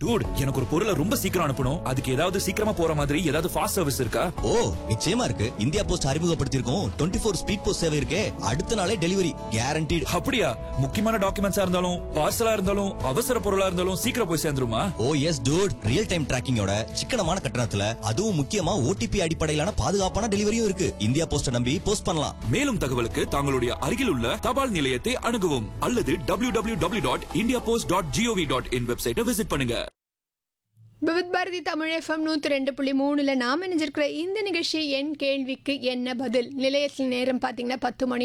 Dude, எனக்கு ஒரு பொருளை ரொம்ப சீக்கிரம் அனுப்பணும். அதுக்கு ஏதாவது சீக்கிரமா போற மாதிரி ஏதாவது ஃபாஸ்ட் சர்வீஸ் இருக்கா? ஓ, நிச்சயமா இருக்கு. இந்தியா போஸ்ட் அறிமுகப்படுத்தியிருக்கோம் 24 ஸ்பீட் போஸ்ட் சேவை இருக்கே. அடுத்த நாளே டெலிவரி கேரண்டீடு. அப்படியா? முக்கியமான டாக்குமெண்ட்ஸா இருந்தாலும் பார்சலா இருந்தாலும் அவசர பொருளா இருந்தாலும் சீக்கிரம் போய் சேர்ந்துருமா? ஓ எஸ் டூட், ரியல் டைம் டிராக்கிங்கோட சிக்கனமான கட்டணத்துல, அதுவும் முக்கியமா ஓடிபி அடிப்படையிலான பாதுகாப்பான டெலிவரியும் இருக்கு. இந்தியா போஸ்ட நம்பி போஸ்ட் பண்ணலாம். மேலும் தகவலுக்கு தங்களுடைய அருகில் உள்ள தபால் நிலையத்தை அணுகவும் அல்லது www.indiapost.gov.in வெப்சைட்டை விசிட் பண்ணுங்க. விவித் பாரதி தமிழ் FM 102.3 நாம் இணைஞ்சிருக்கிற இந்த நிகழ்ச்சி என் கேள்விக்கு என்ன பதில். நிலையத்தில் நேரம் பார்த்தீங்கன்னா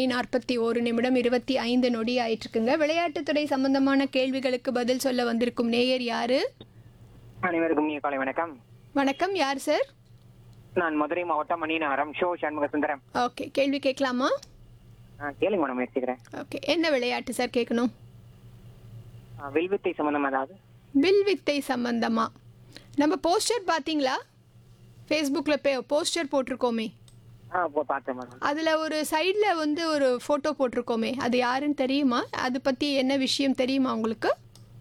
10:41 25 நொடி ஆயிட்டு இருக்குங்க. விளையாட்டுத்துறை சம்பந்தமான கேள்விகளுக்கு பதில் சொல்ல வந்திருக்கும் நேயர் யாரு? அனைவருக்கும் காலை வணக்கம். வணக்கம், யார் சார்? நான் மதுரை மாவட்டம் மணிநகரம் ஷோ சண்முக சுந்தரம். ஓகே, கேள்வி கேட்கலாமா? கேளுங்க மேடம், முயற்சிக்கிறேன். ஓகே, என்ன விளையாட்டு சார் கேட்கணும்? வில்வித்தை சம்பந்தம். அதாவது வில்வித்தை சம்பந்தமா? நம்ம போஸ்டர் பார்த்தீங்களா? ஃபேஸ்புக்கில் போஸ்டர் போட்டிருக்கோமே, பார்த்தேன் மேடம். அதில் ஒரு சைடில் வந்து ஒரு ஃபோட்டோ போட்டிருக்கோமே, அது யாருன்னு தெரியுமா? அதை பற்றி என்ன விஷயம் தெரியுமா உங்களுக்கு?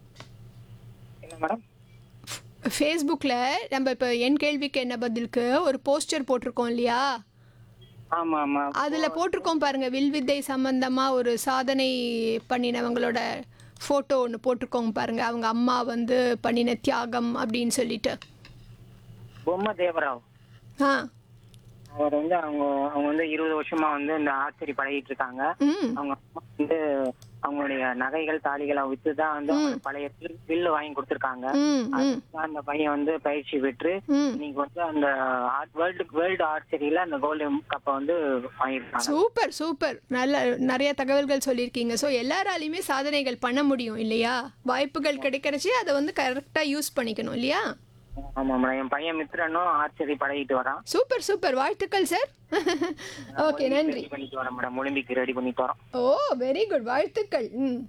என்ன மேடம்? ஃபேஸ்புக்கில் நம்ம இப்போ என் கேள்விக்கு என்ன பதிலுக்கு ஒரு போஸ்டர் போட்டிருக்கோம் இல்லையா? ஆமா ஆமா, அதில் போட்டிருக்கோம் பாருங்கள், வில்வித்தை சம்பந்தமாக ஒரு சாதனை பண்ணினவங்களோட ஃபோட்டோ ஒன்று போட்டிருக்கோங்க பாருங்கள். அவங்க அம்மா வந்து பண்ணின தியாகம் அப்படின்னு சொல்லிட்டு. பொம்மை தேவராவ். ஆ, அவர் வந்து அவங்க அவங்க வந்து 20 வருஷமா வந்து இந்த ஆர்ச்சரி பழகிட்டு இருக்காங்க. அவங்க அம்மா வந்து அவங்களுடைய நகைகள் தாலிகளை வித்துதான் வந்து அவங்களுக்கு பழைய வில்லு வாங்கி கொடுத்துருக்காங்க. அந்த பையன் வந்து பயிற்சி பெற்று இன்னைக்கு வந்து அந்த வேர்ல்டு ஆர்ச்சரியில அந்த கோல்டு கப்பை வந்து வாங்கியிருக்காங்க. சூப்பர் சூப்பர், நிறைய தகவல்கள் சொல்லியிருக்கீங்க. ஸோ எல்லாராலையுமே சாதனைகள் பண்ண முடியும் இல்லையா? வாய்ப்புகள் கிடைக்கிறச்சு அதை வந்து கரெக்டாக யூஸ் பண்ணிக்கணும் இல்லையா? ஆமா மேடம், என் பையன் மித்ரனும் ஆர்ச்சரி பழகிட்டு வரான். சூப்பர் சூப்பர், வாழ்த்துக்கள் சார். ஓகே, நன்றி. பண்ணிட்டு வரேன் மேடம், ஒலிம்பிக் ரெடி பண்ணிட்டு வரோம். ஓ, வெரி குட், வாழ்த்துக்கள்.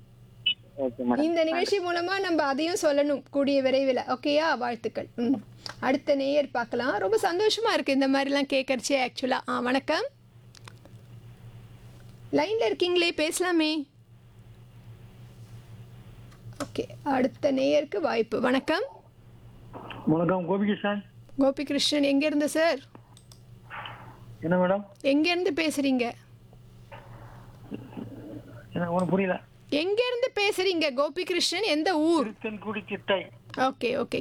இந்த நிகழ்ச்சி மூலமா நம்ம அதையும் சொல்லணும் கூடிய விரைவில். ஓகேயா? வாழ்த்துக்கள். அடுத்த நேயர் பார்க்கலாம். ரொம்ப சந்தோஷமா இருக்கு இந்த மாதிரிலாம் கேட்கறச்சே ஆக்சுவலா. வணக்கம், லைன்ல இருக்கீங்களே, பேசலாமே. ஓகே, அடுத்த நேயருக்கு வாய்ப்பு. வணக்கம். வணக்கம், கோபிகிருஷ்ணன். கோபிகிருஷ்ணன், எங்க இருந்து சார்? என்ன மேடம்? எங்க இருந்து பேசுறீங்க? எனக்கு ஒன்றும் புரியல. எங்க இருந்து பேசுறீங்க கோபிகிருஷ்ணன்? எந்த ஊர்? திருத்தன்குடி திட்டை. Okay okay,